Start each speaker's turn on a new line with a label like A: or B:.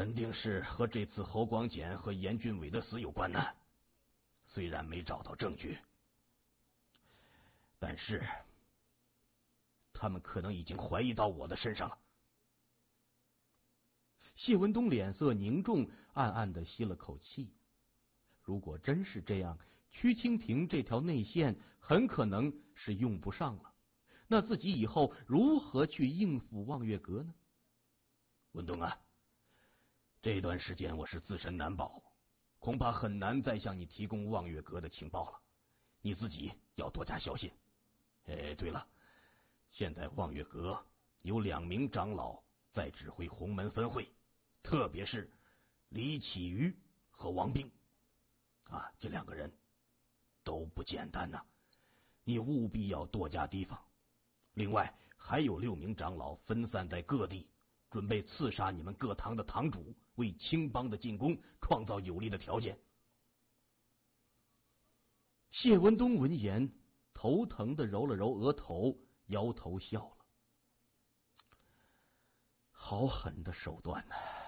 A: 肯定是和这次侯广简和严俊伟的死有关呢。虽然没找到证据，但是他们可能已经怀疑到我的身上了。
B: 谢文东脸色凝重，暗暗的吸了口气。如果真是这样，曲清平这条内线很可能是用不上了，那自己以后如何去应付望月阁呢？
A: 文东啊，这段时间我是自身难保，恐怕很难再向你提供望月阁的情报了，你自己要多加小心。对了，现在望月阁有2名长老在指挥洪门分会，特别是李启瑜和王斌这2个人都不简单呐，你务必要多加提防。另外还有6名长老分散在各地，准备刺杀你们各堂的堂主，为青帮的进攻创造有利的条件。
B: 谢文东闻言，头疼的揉了揉额头，摇头笑了。好狠的手段啊！